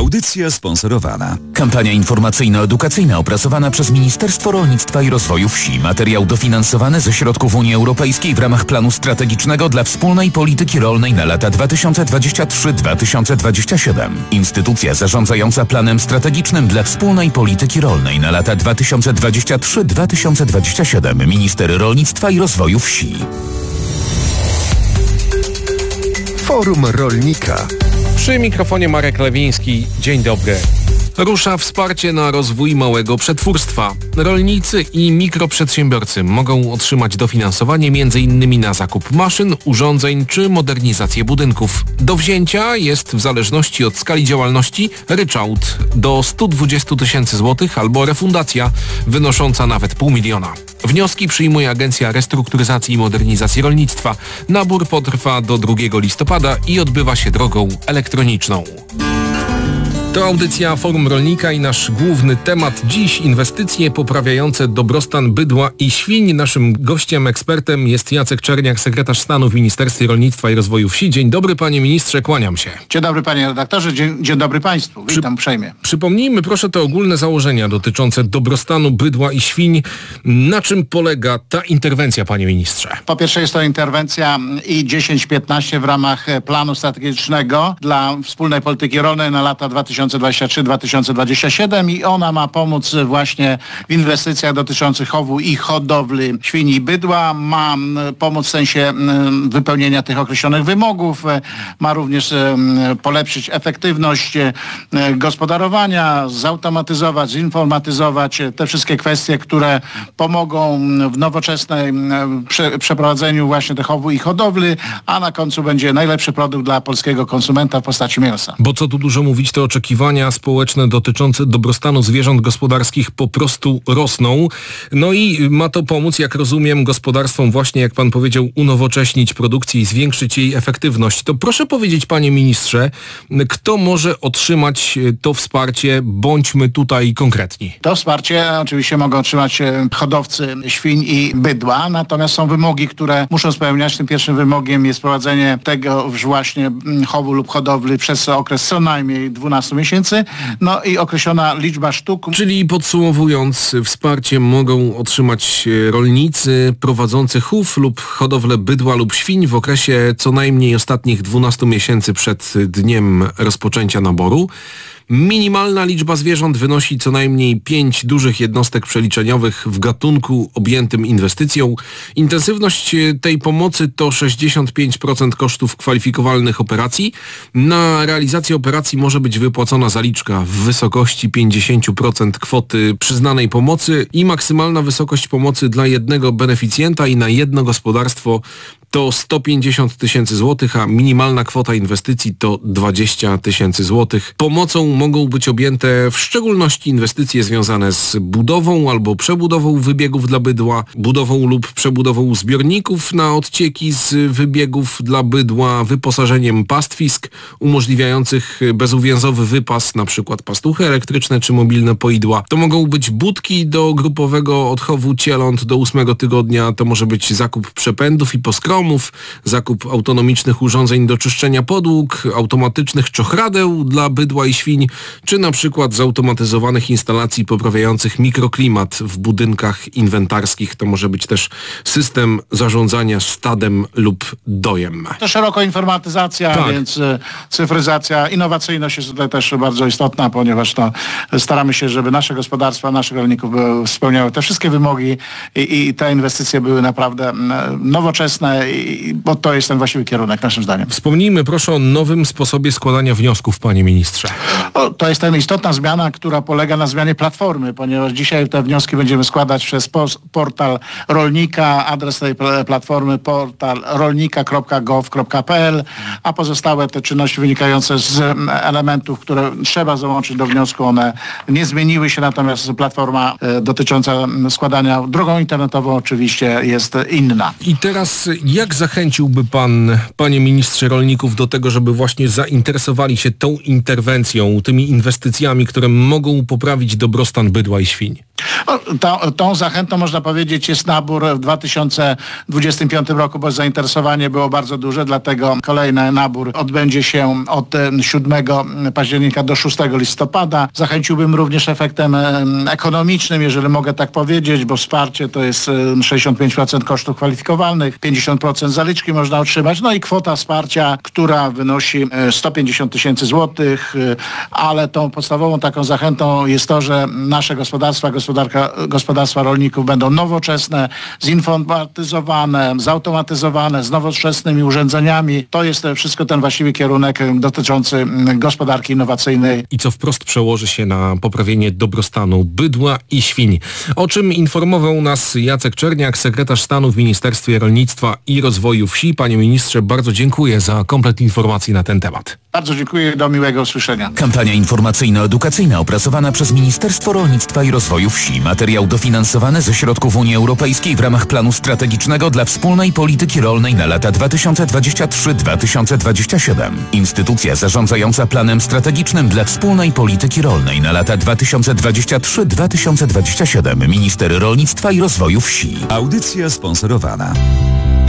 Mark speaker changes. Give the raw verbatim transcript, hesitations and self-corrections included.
Speaker 1: Audycja sponsorowana.
Speaker 2: Kampania informacyjno-edukacyjna opracowana przez Ministerstwo Rolnictwa i Rozwoju Wsi. Materiał dofinansowany ze środków Unii Europejskiej w ramach planu strategicznego dla wspólnej polityki rolnej na lata dwa tysiące dwudziesty trzeci do dwa tysiące dwudziestego siódmego. Instytucja zarządzająca planem strategicznym dla wspólnej polityki rolnej na lata dwa tysiące dwudziesty trzeci do dwa tysiące dwudziestego siódmego. Minister Rolnictwa i Rozwoju Wsi.
Speaker 3: Forum Rolnika.
Speaker 4: Przy mikrofonie Marek Lewiński. Dzień dobry. Rusza wsparcie na rozwój małego przetwórstwa. Rolnicy i mikroprzedsiębiorcy mogą otrzymać dofinansowanie m in na zakup maszyn, urządzeń czy modernizację budynków. Do wzięcia jest w zależności od skali działalności ryczałt do sto dwadzieścia tysięcy złotych albo refundacja wynosząca nawet pół miliona. Wnioski przyjmuje Agencja Restrukturyzacji i Modernizacji Rolnictwa. Nabór potrwa do drugiego listopada i odbywa się drogą elektroniczną. To audycja Forum Rolnika i nasz główny temat dziś inwestycje poprawiające dobrostan bydła i świń. Naszym gościem, ekspertem jest Jacek Czerniak, sekretarz stanu w Ministerstwie Rolnictwa i Rozwoju Wsi. Dzień dobry, panie ministrze, kłaniam się.
Speaker 5: Dzień dobry, panie redaktorze, dzień, dzień dobry państwu. Witam uprzejmie.
Speaker 4: Przypomnijmy proszę te ogólne założenia dotyczące dobrostanu bydła i świń. Na czym polega ta interwencja, panie ministrze?
Speaker 5: Po pierwsze jest to interwencja I dziesięć piętnaście w ramach planu strategicznego dla wspólnej polityki rolnej na lata dwa tysiące dwudziesty trzeci do dwa tysiące dwudziestego siódmego i ona ma pomóc właśnie w inwestycjach dotyczących chowu i hodowli świń i bydła. Ma pomóc w sensie wypełnienia tych określonych wymogów. Ma również polepszyć efektywność gospodarowania, zautomatyzować, zinformatyzować te wszystkie kwestie, które pomogą w nowoczesnej prze, przeprowadzeniu właśnie tych chowu i hodowli, a na końcu będzie najlepszy produkt dla polskiego konsumenta w postaci mięsa.
Speaker 4: Bo co tu dużo mówić, te oczekiwania społeczne dotyczące dobrostanu zwierząt gospodarskich po prostu rosną. No i ma to pomóc, jak rozumiem, gospodarstwom właśnie, jak pan powiedział, unowocześnić produkcję i zwiększyć jej efektywność. To proszę powiedzieć, panie ministrze, kto może otrzymać to wsparcie? Bądźmy tutaj konkretni.
Speaker 5: To wsparcie oczywiście mogą otrzymać hodowcy świń i bydła, natomiast są wymogi, które muszą spełniać. Tym pierwszym wymogiem jest prowadzenie tego właśnie chowu lub hodowli przez okres co najmniej dwunastu miesięcy, no i określona liczba sztuk.
Speaker 4: Czyli podsumowując, wsparcie mogą otrzymać rolnicy prowadzący chów lub hodowlę bydła lub świń w okresie co najmniej ostatnich dwunastu miesięcy przed dniem rozpoczęcia naboru. Minimalna liczba zwierząt wynosi co najmniej pięć dużych jednostek przeliczeniowych w gatunku objętym inwestycją. Intensywność tej pomocy to sześćdziesiąt pięć procent kosztów kwalifikowalnych operacji. Na realizację operacji może być wypłacona zaliczka w wysokości pięćdziesiąt procent kwoty przyznanej pomocy i maksymalna wysokość pomocy dla jednego beneficjenta i na jedno gospodarstwo to sto pięćdziesiąt tysięcy złotych, a minimalna kwota inwestycji to dwadzieścia tysięcy złotych. Pomocą mogą być objęte w szczególności inwestycje związane z budową albo przebudową wybiegów dla bydła, budową lub przebudową zbiorników na odcieki z wybiegów dla bydła, wyposażeniem pastwisk umożliwiających bezuwięzowy wypas, na przykład pastuchy elektryczne czy mobilne poidła. To mogą być budki do grupowego odchowu cieląt do ósmego tygodnia, to może być zakup przepędów i poskromów, zakup autonomicznych urządzeń do czyszczenia podłóg, automatycznych czochradeł dla bydła i świń, czy na przykład zautomatyzowanych instalacji poprawiających mikroklimat w budynkach inwentarskich. To może być też system zarządzania stadem lub dojem.
Speaker 5: To szeroko informatyzacja,
Speaker 4: tak.
Speaker 5: Więc cyfryzacja, innowacyjność jest tutaj też bardzo istotna, ponieważ to staramy się, żeby nasze gospodarstwa, naszych rolników były, spełniały te wszystkie wymogi i, i te inwestycje były naprawdę nowoczesne, i, bo to jest ten właściwy kierunek naszym zdaniem.
Speaker 4: Wspomnijmy proszę o nowym sposobie składania wniosków, panie ministrze.
Speaker 5: O, to jest ta istotna zmiana, która polega na zmianie platformy, ponieważ dzisiaj te wnioski będziemy składać przez portal rolnika, adres tej platformy portal rolnika kropka gov kropka pl, a pozostałe te czynności wynikające z elementów, które trzeba załączyć do wniosku, one nie zmieniły się, natomiast platforma dotycząca składania drogą internetową oczywiście jest inna.
Speaker 4: I teraz jak zachęciłby pan, panie ministrze, rolników do tego, żeby właśnie zainteresowali się tą interwencją, tymi inwestycjami, które mogą poprawić dobrostan bydła i świń?
Speaker 5: No, tą, tą zachętą można powiedzieć jest nabór w dwa tysiące dwudziestym piątym roku, bo zainteresowanie było bardzo duże, dlatego kolejny nabór odbędzie się od siódmego października do szóstego listopada. Zachęciłbym również efektem ekonomicznym, jeżeli mogę tak powiedzieć, bo wsparcie to jest sześćdziesiąt pięć procent kosztów kwalifikowalnych, pięćdziesiąt procent zaliczki można otrzymać, no i kwota wsparcia, która wynosi sto pięćdziesiąt tysięcy złotych, ale tą podstawową taką zachętą jest to, że nasze gospodarstwa, gospodarka, gospodarstwa rolników będą nowoczesne, zinformatyzowane, zautomatyzowane, z nowoczesnymi urządzeniami. To jest wszystko ten właściwy kierunek dotyczący gospodarki innowacyjnej.
Speaker 4: I co wprost przełoży się na poprawienie dobrostanu bydła i świń. O czym informował nas Jacek Czerniak, sekretarz stanu w Ministerstwie Rolnictwa i Rozwoju Wsi. Panie ministrze, bardzo dziękuję za komplet informacji na ten temat.
Speaker 5: Bardzo dziękuję, do miłego usłyszenia.
Speaker 2: Kampania informacyjno-edukacyjna opracowana przez Ministerstwo Rolnictwa i Rozwoju Wsi. Materiał dofinansowany ze środków Unii Europejskiej w ramach planu strategicznego dla wspólnej polityki rolnej na lata dwa tysiące dwudziesty trzeci do dwa tysiące dwudziestego siódmego. Instytucja zarządzająca planem strategicznym dla wspólnej polityki rolnej na lata dwa tysiące dwudziesty trzeci do dwa tysiące dwudziestego siódmego. Minister Rolnictwa i Rozwoju Wsi.
Speaker 1: Audycja sponsorowana.